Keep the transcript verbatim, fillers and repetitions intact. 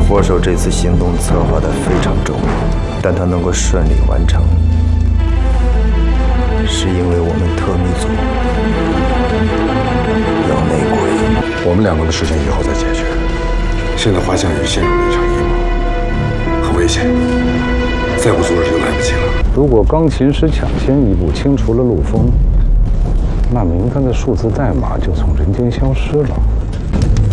佛手这次行动策划的非常周密，但他能够顺利完成，是因为我们特密组有内鬼。 我们两个的事情以后再解决。现在花香雨陷入了一场阴谋，很危险，再不阻止就来不及了。 如果钢琴师抢先一步清除了陆枫，那名单的数字代码就从人间消失了。